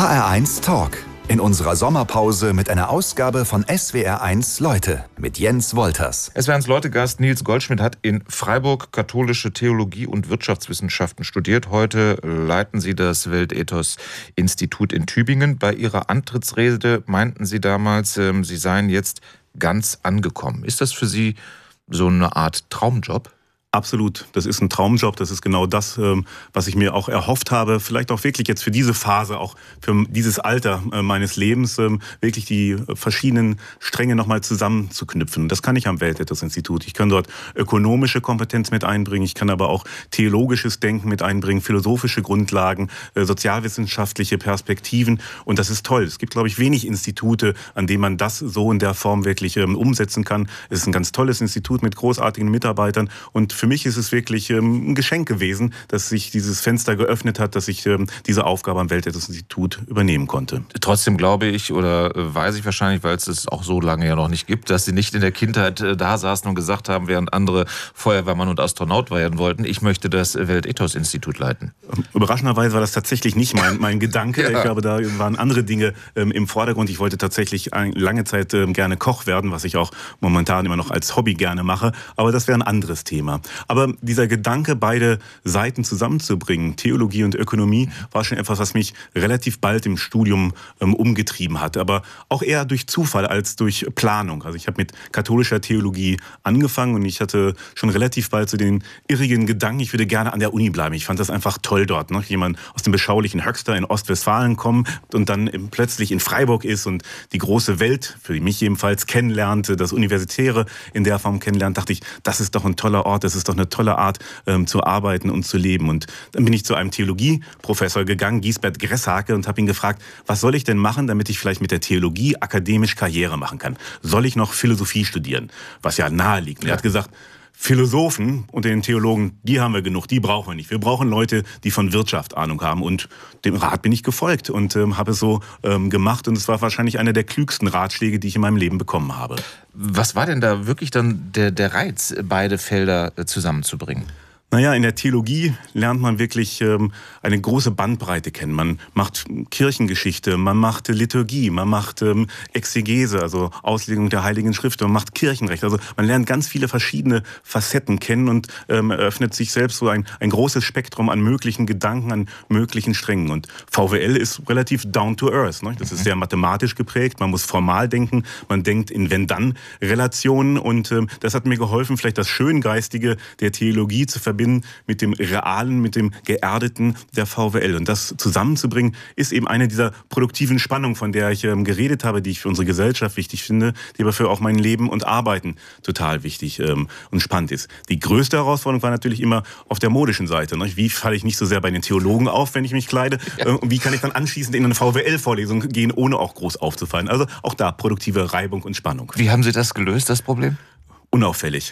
HR1 Talk. In unserer Sommerpause mit einer Ausgabe von SWR1 Leute mit Jens Wolters. SWR1 Leute-Gast Nils Goldschmidt hat in Freiburg katholische Theologie und Wirtschaftswissenschaften studiert. Heute leiten Sie das Weltethos-Institut in Tübingen. Bei Ihrer Antrittsrede meinten Sie damals, Sie seien jetzt ganz angekommen. Ist das für Sie so eine Art Traumjob? Absolut, das ist ein Traumjob, das ist genau das, was ich mir auch erhofft habe, vielleicht auch wirklich jetzt für diese Phase, auch für dieses Alter meines Lebens, wirklich die verschiedenen Stränge nochmal zusammenzuknüpfen. Das kann ich am Weltethos-Institut. Ich kann dort ökonomische Kompetenz mit einbringen, ich kann aber auch theologisches Denken mit einbringen, philosophische Grundlagen, sozialwissenschaftliche Perspektiven, und das ist toll. Es gibt, glaube ich, wenig Institute, an denen man das so in der Form wirklich umsetzen kann. Es ist ein ganz tolles Institut mit großartigen Mitarbeitern, und für mich ist es wirklich ein Geschenk gewesen, dass sich dieses Fenster geöffnet hat, dass ich diese Aufgabe am Weltethos-Institut übernehmen konnte. Trotzdem glaube ich, oder weiß ich wahrscheinlich, weil es es auch so lange ja noch nicht gibt, dass Sie nicht in der Kindheit da saßen und gesagt haben, während andere Feuerwehrmann und Astronaut werden wollten, ich möchte das Weltethos-Institut leiten. Überraschenderweise war das tatsächlich nicht mein Gedanke. Ja. Ich glaube, da waren andere Dinge im Vordergrund. Ich wollte tatsächlich lange Zeit gerne Koch werden, was ich auch momentan immer noch als Hobby gerne mache. Aber das wäre ein anderes Thema. Aber dieser Gedanke, beide Seiten zusammenzubringen, Theologie und Ökonomie, war schon etwas, was mich relativ bald im Studium umgetrieben hat. Aber auch eher durch Zufall als durch Planung. Also ich habe mit katholischer Theologie angefangen und ich hatte schon relativ bald so den irrigen Gedanken, ich würde gerne an der Uni bleiben. Ich fand das einfach toll dort, ne? Jemand aus dem beschaulichen Höxter in Ostwestfalen kommen und dann plötzlich in Freiburg ist und die große Welt, für mich jedenfalls, kennenlernt, das Universitäre in der Form kennenlernt, dachte ich, das ist doch ein toller Ort, das ist doch eine tolle Art zu arbeiten und zu leben. Und dann bin ich zu einem Theologieprofessor gegangen, Giesbert Gresshake, und habe ihn gefragt, was soll ich denn machen, damit ich vielleicht mit der Theologie akademisch Karriere machen kann? Soll ich noch Philosophie studieren? Was ja nahe liegt. Und er hat gesagt, Philosophen und den Theologen, die haben wir genug, die brauchen wir nicht. Wir brauchen Leute, die von Wirtschaft Ahnung haben. Und dem Rat bin ich gefolgt und habe es so gemacht. Und es war wahrscheinlich einer der klügsten Ratschläge, die ich in meinem Leben bekommen habe. Was war denn da wirklich dann der Reiz, beide Felder zusammenzubringen? Naja, in der Theologie lernt man wirklich eine große Bandbreite kennen. Man macht Kirchengeschichte, man macht Liturgie, man macht Exegese, also Auslegung der Heiligen Schrift, man macht Kirchenrecht. Also man lernt ganz viele verschiedene Facetten kennen und eröffnet sich selbst so ein großes Spektrum an möglichen Gedanken, an möglichen Strängen. Und VWL ist relativ down to earth, ne? Das ist sehr mathematisch geprägt, man muss formal denken, man denkt in Wenn-Dann-Relationen, und das hat mir geholfen, vielleicht das Schöngeistige der Theologie zu verbinden mit dem Realen, mit dem Geerdeten der VWL. Und das zusammenzubringen, ist eben eine dieser produktiven Spannungen, von der ich geredet habe, die ich für unsere Gesellschaft wichtig finde, die aber für auch mein Leben und Arbeiten total wichtig und spannend ist. Die größte Herausforderung war natürlich immer auf der modischen Seite. Ne? Wie falle ich nicht so sehr bei den Theologen auf, wenn ich mich kleide? Und wie kann ich dann anschließend in eine VWL-Vorlesung gehen, ohne auch groß aufzufallen? Also auch da produktive Reibung und Spannung. Wie haben Sie das gelöst, das Problem? Unauffällig.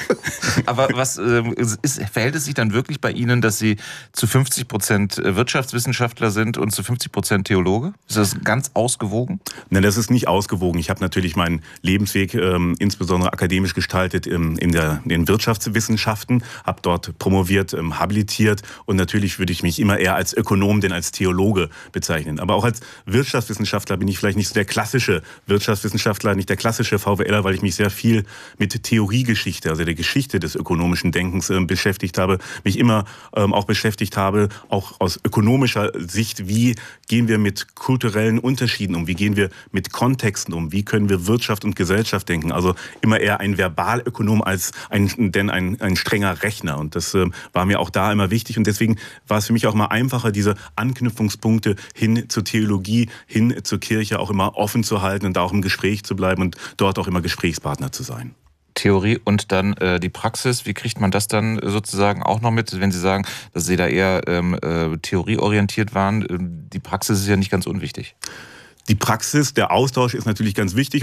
Aber verhält es sich dann wirklich bei Ihnen, dass Sie zu 50% Wirtschaftswissenschaftler sind und zu 50% Theologe? Ist das ganz ausgewogen? Nein, das ist nicht ausgewogen. Ich habe natürlich meinen Lebensweg insbesondere akademisch gestaltet in den Wirtschaftswissenschaften, habe dort promoviert, habilitiert, und natürlich würde ich mich immer eher als Ökonom denn als Theologe bezeichnen. Aber auch als Wirtschaftswissenschaftler bin ich vielleicht nicht so der klassische Wirtschaftswissenschaftler, nicht der klassische VWLer, weil ich mich sehr viel mit Theoriegeschichte, also der Geschichte des ökonomischen Denkens beschäftigt habe, mich immer auch beschäftigt habe, auch aus ökonomischer Sicht, wie gehen wir mit kulturellen Unterschieden um, wie gehen wir mit Kontexten um, wie können wir Wirtschaft und Gesellschaft denken, also immer eher ein Verbalökonom als ein strenger Rechner, und das war mir auch da immer wichtig, und deswegen war es für mich auch mal einfacher, diese Anknüpfungspunkte hin zur Theologie, hin zur Kirche auch immer offen zu halten und da auch im Gespräch zu bleiben und dort auch immer Gesprächspartner zu sein. Theorie und dann die Praxis. Wie kriegt man das dann sozusagen auch noch mit, wenn Sie sagen, dass Sie da eher theorieorientiert waren? Die Praxis ist ja nicht ganz unwichtig. Die Praxis, der Austausch ist natürlich ganz wichtig.